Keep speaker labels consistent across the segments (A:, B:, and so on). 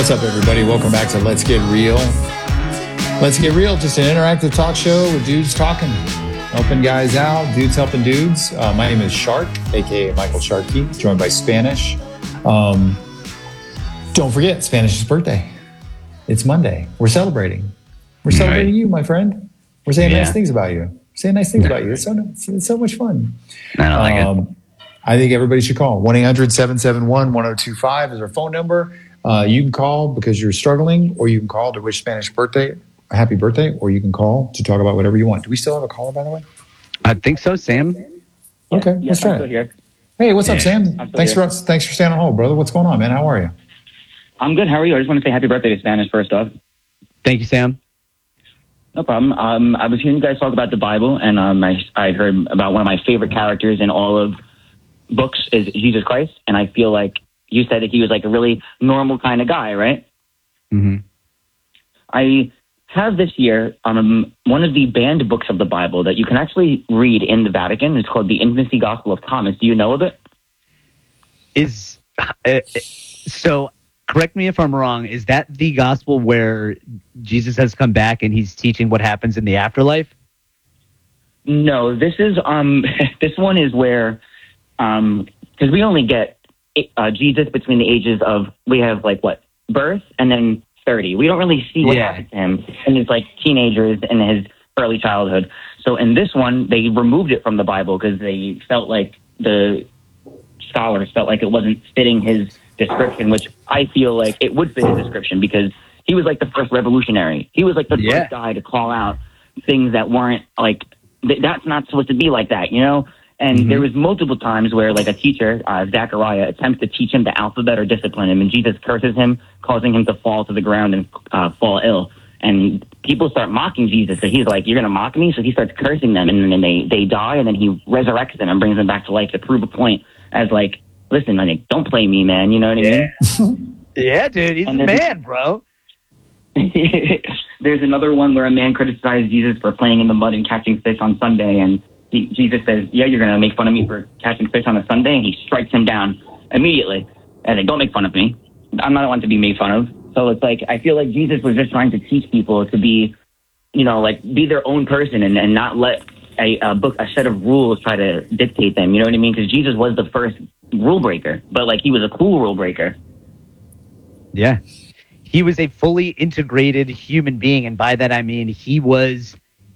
A: What's up, everybody? Welcome back to Let's Get Real. Let's Get Real, just an interactive talk show with dudes talking, helping guys out, dudes helping dudes. My name is Shark, aka Michael Sharkey, joined by Spanish. Don't forget, Spanish's birthday. It's Monday. We're celebrating. We're celebrating you, my friend. We're saying nice things about you. Saying nice things about you. It's so much fun.
B: I don't like it.
A: I think everybody should call. 1-800-771-1025 is our phone number. You can call because you're struggling, or you can call to wish Spanish birthday a happy birthday, or you can call to talk about whatever you want. Do we still have a caller, by the way?
B: I think so, Sam.
A: Okay, let's try it.
C: Here.
A: Hey, what's up, Sam? Thanks
C: here.
A: for staying on hold, brother. What's going on, man? How are you?
C: I'm good. How are you? I just want to say happy birthday to Spanish first off.
B: Thank you, Sam.
C: No problem. I was hearing you guys talk about the Bible, and I heard about one of my favorite characters in all of books is Jesus Christ, and I feel like you said that he was like a really normal kind of guy, right?
B: Mm-hmm.
C: I have this year one of the banned books of the Bible that you can actually read in the Vatican. It's called the Infancy Gospel of Thomas. Do you know of it?
B: So correct me if I'm wrong. Is that the gospel where Jesus has come back and he's teaching what happens in the afterlife?
C: No, this is this one is where because we only get Jesus between the ages of we have birth and then 30. We don't really see what happened to him in his teenagers and his early childhood. So in this one, they removed it from the Bible because they felt like the scholars felt like it wasn't fitting his description, which I feel like it would fit his description because he was like the first revolutionary. He was like the first guy to call out things that weren't that's not supposed to be like that, you know? And there was multiple times where a teacher, Zachariah, attempts to teach him the alphabet or discipline him, and Jesus curses him, causing him to fall to the ground and fall ill. And people start mocking Jesus. So he's like, you're going to mock me? So he starts cursing them, and then they die, and then he resurrects them and brings them back to life to prove a point as listen, don't play me, man. You know what I mean?
B: Yeah, dude. He's a man, bro.
C: There's another one where a man criticized Jesus for playing in the mud and catching fish on Sunday, and Jesus says, yeah, you're going to make fun of me for catching fish on a Sunday, and he strikes him down immediately. And don't make fun of me. I'm not one to be made fun of. So it's I feel like Jesus was just trying to teach people to be, be their own person and not let a set of rules try to dictate them. You know what I mean? Because Jesus was the first rule breaker, but he was a cool rule breaker.
B: Yeah. He was a fully integrated human being, and by that I mean he was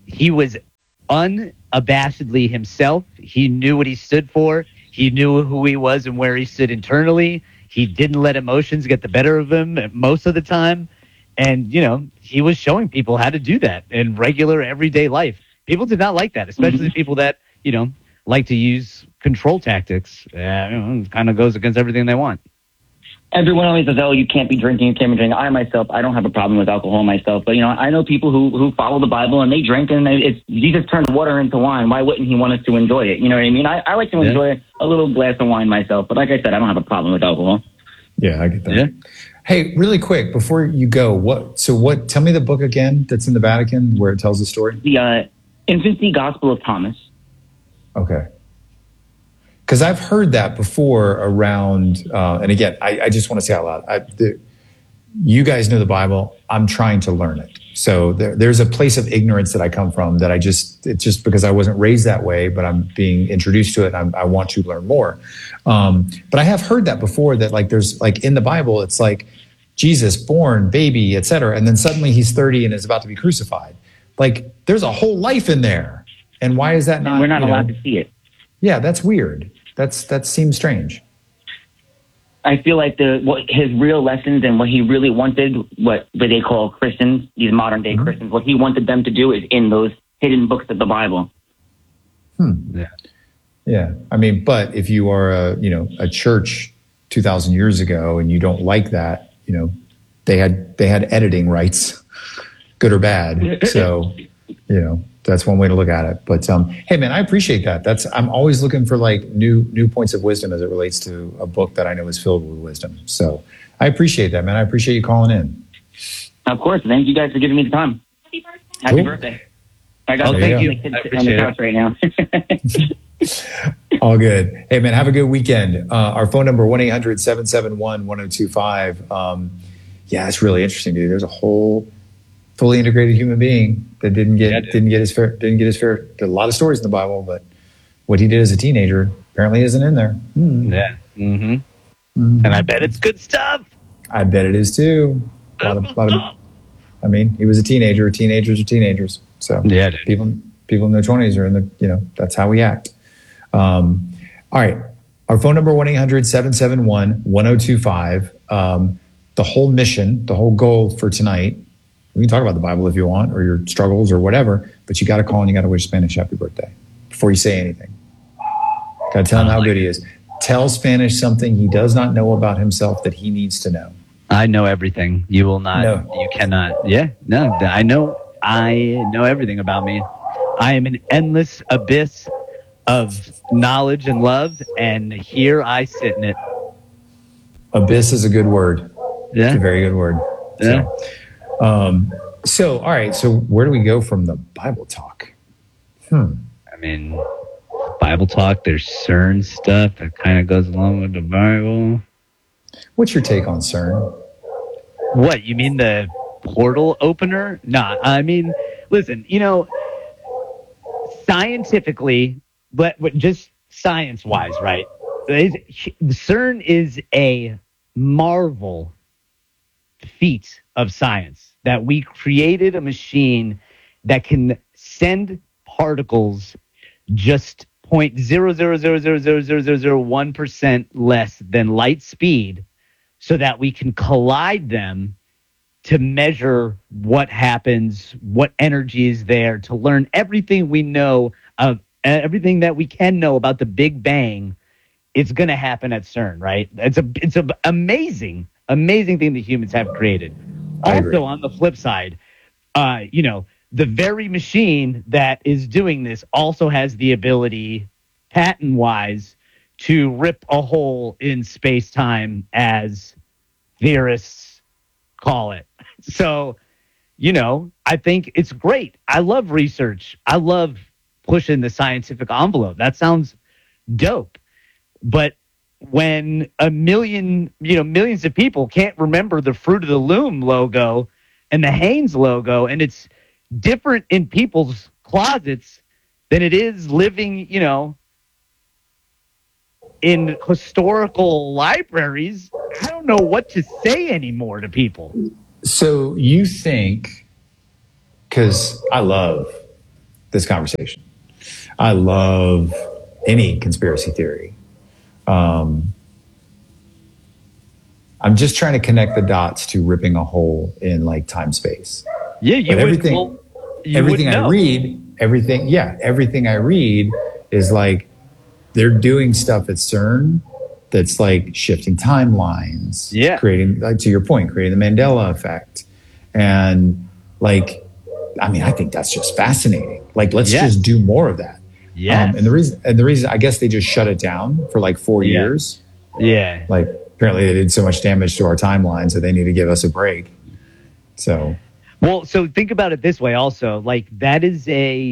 B: unabashedly himself. He knew what he stood for. He knew who he was and where he stood internally. He didn't let emotions get the better of him most of the time. And, he was showing people how to do that in regular everyday life. People did not like that, especially people that, like to use control tactics. It kind of goes against everything they want.
C: Everyone always says, oh, you can't be drinking, you can't be drinking. I don't have a problem with alcohol myself. But, I know people who follow the Bible and they drink, and Jesus turned water into wine. Why wouldn't he want us to enjoy it? You know what I mean? I like to enjoy a little glass of wine myself. But like I said, I don't have a problem with alcohol.
A: Yeah, I get that.
B: Yeah.
A: Hey, really quick, before you go, tell me the book again that's in the Vatican where it tells the story.
C: The Infancy Gospel of Thomas.
A: Okay. Because I've heard that before around, and again, I just want to say out loud, you guys know the Bible. I'm trying to learn it. So there's a place of ignorance that I come from that it's just because I wasn't raised that way, but I'm being introduced to it and I want to learn more. But I have heard that before that there's in the Bible, it's Jesus born, baby, et cetera. And then suddenly he's 30 and is about to be crucified. There's a whole life in there. And why is that not?
C: And we're not allowed to see it.
A: Yeah, that's weird. That seems strange.
C: I feel like his real lessons and what he really wanted, what they call Christians, these modern day Christians, what he wanted them to do is in those hidden books of the Bible.
A: Yeah. I mean, but if you are a church 2,000 years ago and you don't like that, they had editing rights, good or bad. So, that's one way to look at it. But hey, man, I appreciate that. I'm always looking for new points of wisdom as it relates to a book that I know is filled with wisdom. So I appreciate that, man. I appreciate you calling in.
C: Of course. Thank you guys for giving me the time. Happy birthday. I got
B: thank you.
C: Kids on the couch right now.
A: All good. Hey, man, have a good weekend. Our phone number, 1-800-771-1025. Yeah, it's really interesting, dude. There's a whole fully integrated human being that didn't get his fair. There's a lot of stories in the Bible, but what he did as a teenager apparently isn't in there.
B: Yeah. And I bet it's good stuff.
A: I bet it is too. A lot of, I mean, he was a teenager. Teenagers are teenagers. So
B: yeah, dude.
A: People in their 20s are in the, that's how we act. All right. Our phone number, 1-800-771-1025. The whole mission, the whole goal for tonight, we can talk about the Bible if you want, or your struggles or whatever, but you got to call and you got to wish Spanish happy birthday before you say anything. Got to tell him how good he is. Tell Spanish something he does not know about himself that he needs to know.
B: I know everything. You will not. No. You cannot. Yeah. No. I know everything about me. I am an endless abyss of knowledge and love, and here I sit in it.
A: Abyss is a good word.
B: Yeah.
A: It's a very good word.
B: Yeah.
A: So, all right. So where do we go from the Bible talk?
B: I mean, Bible talk, there's CERN stuff that kind of goes along with the Bible.
A: What's your take on CERN?
B: What, you mean the portal opener? Nah, I mean, listen, scientifically, but just science-wise, right? CERN is a marvel feat of science that we created a machine that can send particles just 0.0000001% less than light speed so that we can collide them to measure what happens, what energy is there, to learn everything we know of everything that we can know about the Big Bang. It's going to happen at CERN, right? It's an amazing thing that humans have created. Also, on the flip side, the very machine that is doing this also has the ability, patent-wise, to rip a hole in space-time, as theorists call it. So, I think it's great. I love research. I love pushing the scientific envelope. That sounds dope. But when millions of people can't remember the Fruit of the Loom logo and the Hanes logo, and it's different in people's closets than it is living, in historical libraries, I don't know what to say anymore to people.
A: So you think, because I love this conversation, I love any conspiracy theory. I'm just trying to connect the dots to ripping a hole in like time space.
B: Yeah, everything
A: I read is like they're doing stuff at CERN that's like shifting timelines.
B: Yeah,
A: creating, like, to your point, creating the Mandela effect, and like, I mean, I think that's just fascinating. Like, let's just do more of that.
B: Yeah,
A: and the reason I guess they just shut it down for like 4 years.
B: Yeah,
A: like apparently they did so much damage to our timeline, so they need to give us a break. So,
B: well, so think about it this way also. Like, if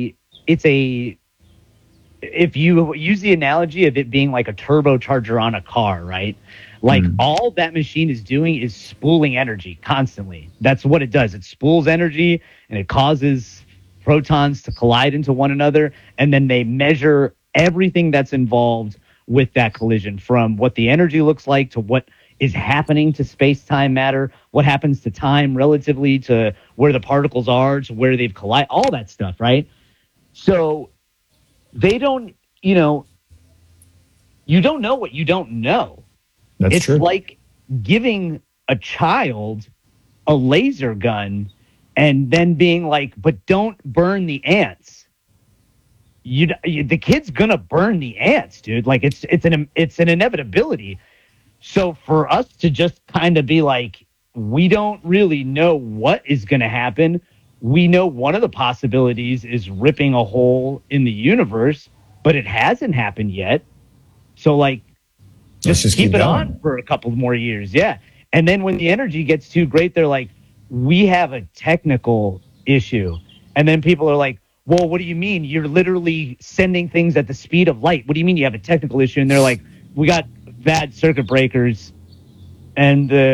B: you use the analogy of it being like a turbocharger on a car, right? Like all that machine is doing is spooling energy constantly. That's what it does. It spools energy and it causes protons to collide into one another. And then they measure everything that's involved with that collision, from what the energy looks like to what is happening to space-time matter, what happens to time relatively to where the particles are, to where they've collided, all that stuff, right? So they don't, you don't know what you don't know.
A: It's true.
B: Like giving a child a laser gun and then being like, but don't burn the ants. The kid's gonna burn the ants, dude. Like it's an inevitability. So for us to just kind of be like, we don't really know what is going to happen. We know one of the possibilities is ripping a hole in the universe, but it hasn't happened yet. So like, just keep it on for a couple more years. Yeah. And then when the energy gets too great, they're like, we have a technical issue. And then people are like, well, what do you mean? You're literally sending things at the speed of light. What do you mean you have a technical issue? And they're like, we got bad circuit breakers and the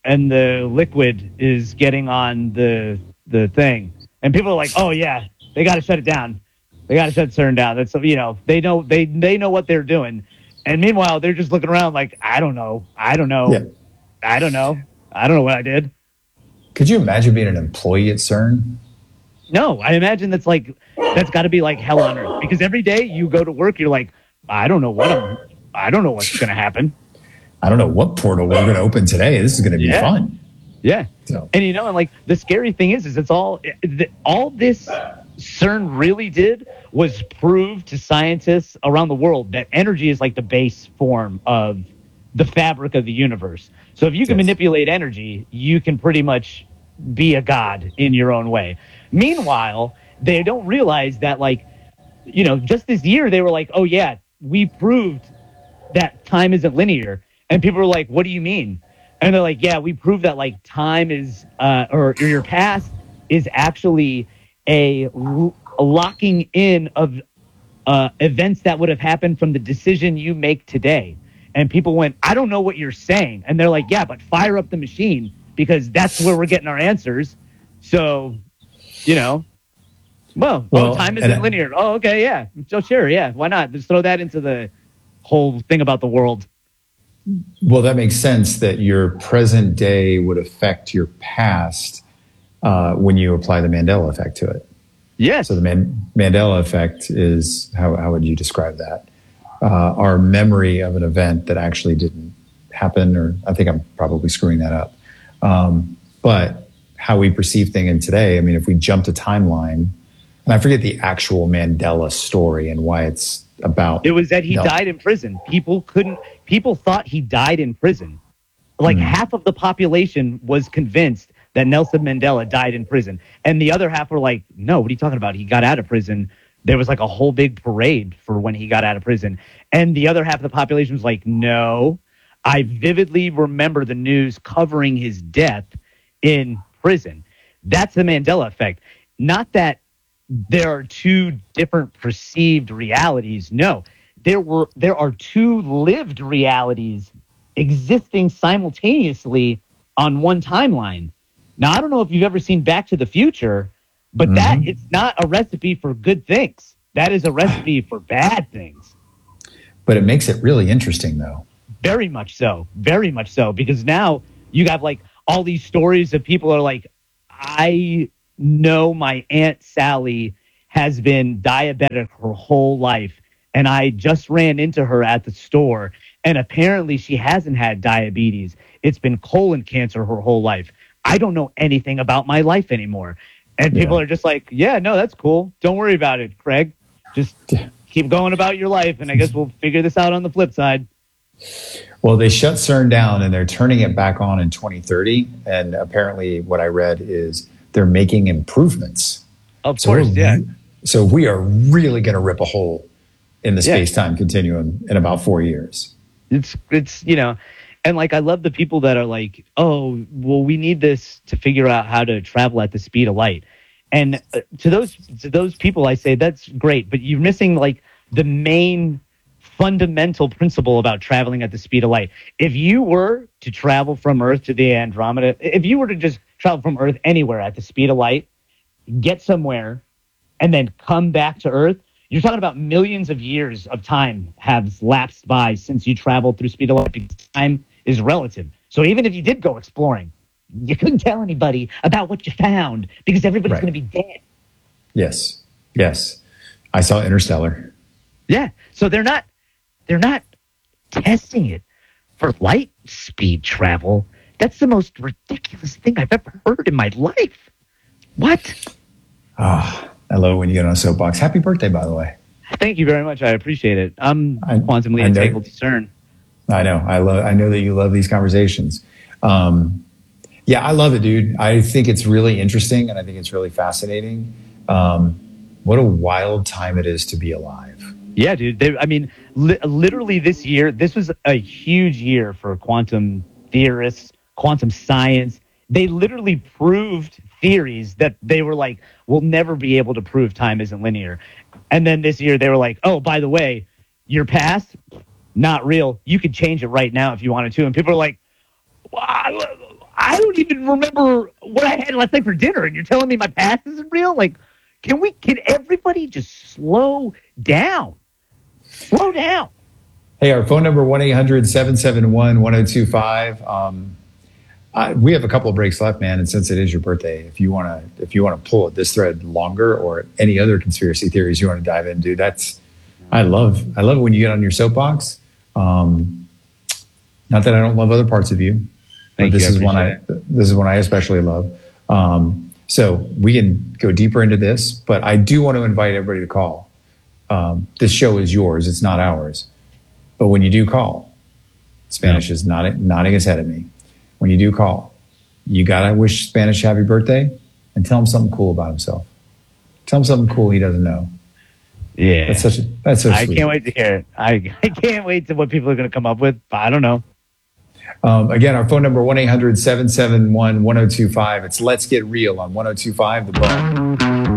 B: and the liquid is getting on the thing, and people are like, "Oh yeah, they got to shut it down. They got to shut CERN down." That's they know what they're doing, and meanwhile they're just looking around like, "I don't know, I don't know,
A: Yeah.
B: I don't know, I don't know what I did."
A: Could you imagine being an employee at CERN?
B: No, I imagine that's got to be like hell on earth, because every day you go to work, you're like, I don't know what's going to happen.
A: I don't know what portal we're going to open today. This is going to be
B: Yeah.
A: fun.
B: Yeah.
A: So,
B: And and like the scary thing is it's all this CERN really did was prove to scientists around the world that energy is like the base form of the fabric of the universe. So if you can
A: Yes.
B: manipulate energy, you can pretty much be a god in your own way. Meanwhile, they don't realize that just this year they were like, "Oh yeah, we proved that time isn't linear." And people are like, "What do you mean?" And they're like, "Yeah, we proved that time is or your past is actually a locking in of events that would have happened from the decision you make today." And people went, "I don't know what you're saying." And they're like, "Yeah, but fire up the machine because that's where we're getting our answers." So, time isn't linear. Oh, okay, yeah. So sure, yeah. Why not? Just throw that into the whole thing about the world.
A: well, that makes sense that your present day would affect your past when you apply the Mandela effect to it.
B: Yes.
A: So the Mandela effect is, how would you describe that? Our memory of an event that actually didn't happen, or I think I'm probably screwing that up. But how we perceive things today, I mean, if we jumped a timeline, and I forget the actual Mandela story and why it's about.
B: It was that he died in prison. People thought he died in prison. Half of the population was convinced that Nelson Mandela died in prison. And the other half were like, "No, what are you talking about? He got out of prison." There was a whole big parade for when he got out of prison. And the other half of the population was like, "No, I vividly remember the news covering his death in prison." That's the Mandela effect. Not that there are two different perceived realities. No, there are two lived realities existing simultaneously on one timeline. Now, I don't know if you've ever seen Back to the Future, but that it's not a recipe for good things. That is a recipe for bad things.
A: But it makes it really interesting, though.
B: Very much so. Very much so. Because now you have all these stories of people are like, "I know my Aunt Sally has been diabetic her whole life, and I just ran into her at the store, and apparently she hasn't had diabetes. It's been colon cancer her whole life. I don't know anything about my life anymore." And people are just like, "Yeah, no, that's cool. Don't worry about it, Craig. Just keep going about your life, and I guess we'll figure this out on the flip side."
A: Well, they shut CERN down and they're turning it back on in 2030. And apparently what I read is they're making improvements.
B: Of course, yeah.
A: So we are really going to rip a hole in the space-time continuum in about 4 years.
B: It's and I love the people that are like, "Oh, well, we need this to figure out how to travel at the speed of light." And to those people, I say that's great, but you're missing the main fundamental principle about traveling at the speed of light. If you were to travel from Earth to the Andromeda, if you were to just travel from Earth anywhere at the speed of light, get somewhere, and then come back to Earth, you're talking about millions of years of time have lapsed by since you traveled through speed of light, because time is relative. So even if you did go exploring, you couldn't tell anybody about what you found because everybody's going to be dead.
A: Yes. I saw Interstellar.
B: Yeah. So they're not testing it for light speed travel. That's the most ridiculous thing I've ever heard in my life. What?
A: I love when you get on a soapbox. Happy birthday, by the way.
B: Thank you very much. I appreciate it. I'm quantumly entangled to CERN.
A: I know. I know that you love these conversations. I love it, dude. I think it's really interesting and I think it's really fascinating. What a wild time it is to be alive.
B: Yeah, dude. Literally this year, this was a huge year for quantum theorists, quantum science. They literally proved theories that they were like, we'll never be able to prove time isn't linear. And then this year they were like, "Oh, by the way, your past, not real. You could change it right now if you wanted to." And people are like, I don't even remember what I had last night for dinner, and you're telling me my past isn't real? Like, can everybody just slow down? Slow down.
A: Hey, our phone number 1-800-771-1025. We have a couple of breaks left, man, and since it is your birthday, if you want to pull at this thread longer or any other conspiracy theories you want to dive into, I love it when you get on your soapbox. Not that I don't love other parts of you, but this is one I especially love. So we can go deeper into this, but I do want to invite everybody to call. This show is yours; it's not ours. But when you do call, Spanish is nodding his head at me. When you do call, you gotta wish Spanish happy birthday and tell him something cool about himself. Tell him something cool he doesn't know.
B: Yeah,
A: that's so sweet.
B: I can't wait to hear it. I can't wait to what people are going to come up with. But I don't know.
A: Again, our phone number 1-800-771-1025. It's Let's Get Real on 1025 The Bone.